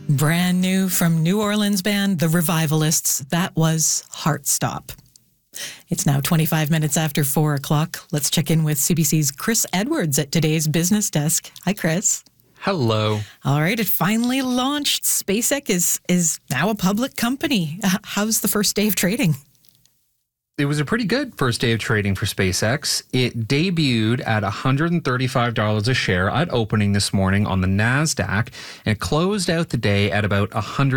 Brand new from New Orleans band The Revivalists, that was Heartstop. It's now 25 minutes after 4 o'clock. Let's check in with CBC's Chris Edwards at today's business desk. Hi, Chris. Hello. All right, it finally launched. SpaceX is now a public company. How's the first day of trading? It was a pretty good first day of trading for SpaceX. It debuted at $135 a share at opening this morning on the NASDAQ, and it closed out the day at about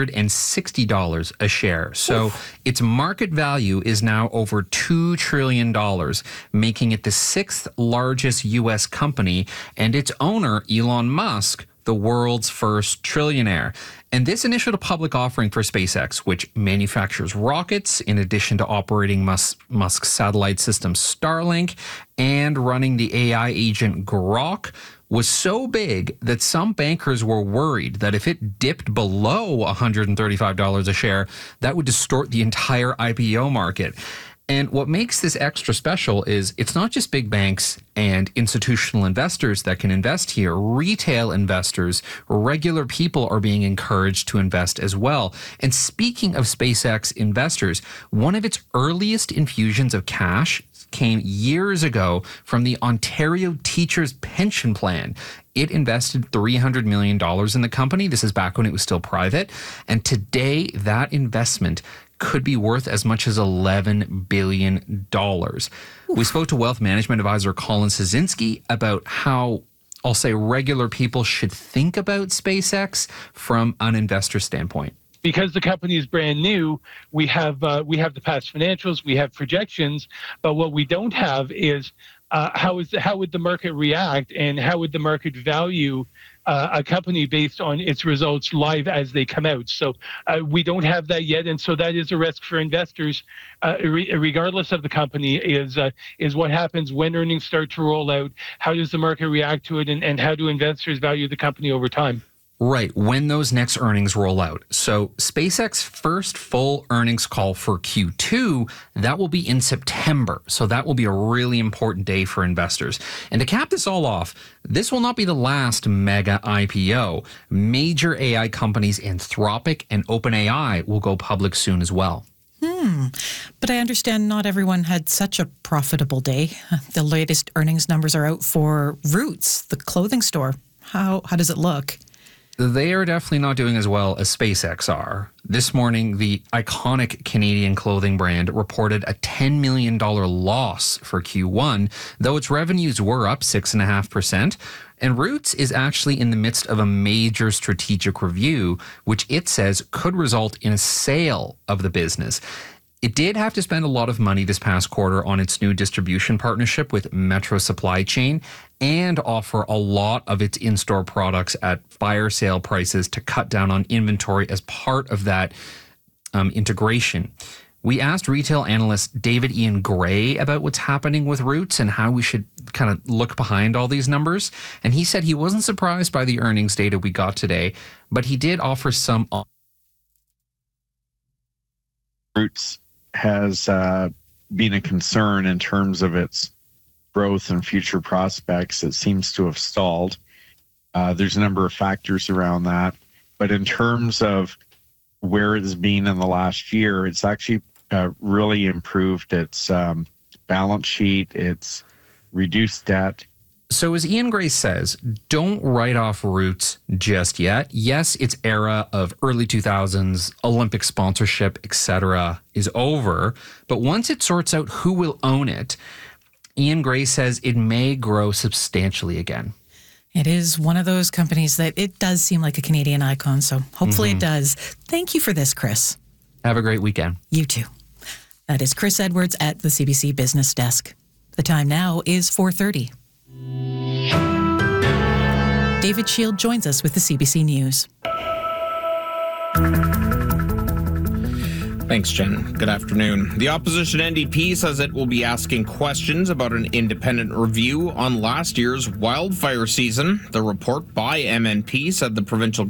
$160 a share. So its market value is now over $2 trillion, making it the sixth largest U.S. company, and its owner, Elon Musk, the world's first trillionaire. And this initiated a public offering for SpaceX, which manufactures rockets in addition to operating Musk's satellite system Starlink and running the AI agent Grok, was so big that some bankers were worried that if it dipped below $135 a share, that would distort the entire IPO market. And what makes this extra special is it's not just big banks and institutional investors that can invest here. Retail investors, regular people are being encouraged to invest as well. And speaking of SpaceX investors, one of its earliest infusions of cash came years ago from the Ontario Teachers Pension Plan. It invested $300 million in the company. This is back when it was still private. And today, that investment could be worth as much as $11 billion. We spoke to wealth management advisor Colin Szynski about how, I'll say, regular people should think about SpaceX from an investor standpoint. Because the company is brand new, we have the past financials, we have projections, but what we don't have is how would the market react, and how would the market value a company based on its results live as they come out. So we don't have that yet, and so that is a risk for investors, regardless of the company. Is what happens when earnings start to roll out? How does the market react to it, and how do investors value the company over time? Right, when those next earnings roll out. So SpaceX first full earnings call for Q2, that will be in September. So that will be a really important day for investors. And to cap this all off, this will not be the last mega IPO. Major AI companies Anthropic and OpenAI will go public soon as well. But I understand not everyone had such a profitable day. The latest earnings numbers are out for Roots, the clothing store. How does it look? They are definitely not doing as well as SpaceX are. This morning, the iconic Canadian clothing brand reported a $10 million loss for Q1, though its revenues were up 6.5%. And Roots is actually in the midst of a major strategic review, which it says could result in a sale of the business. It did have to spend a lot of money this past quarter on its new distribution partnership with Metro Supply Chain and offer a lot of its in-store products at fire sale prices to cut down on inventory as part of that integration. We asked retail analyst David Ian Gray about what's happening with Roots and how we should kind of look behind all these numbers. And he said he wasn't surprised by the earnings data we got today, but he did offer some. Roots has been a concern in terms of its growth and future prospects. It seems to have stalled. There's a number of factors around that. But in terms of where it's been in the last year, it's actually really improved its balance sheet, its reduced debt. So as Ian Gray says, don't write off Roots just yet. Yes, its era of early 2000s, Olympic sponsorship, etc. is over. But once it sorts out who will own it, Ian Gray says it may grow substantially again. It is one of those companies that it does seem like a Canadian icon, so hopefully it does. Thank you for this, Chris. Have a great weekend. You too. That is Chris Edwards at the CBC Business Desk. The time now is 4:30. David Shield joins us with the CBC News. Thanks, Jen. Good afternoon. The opposition NDP says it will be asking questions about an independent review on last year's wildfire season. The report by MNP said the provincial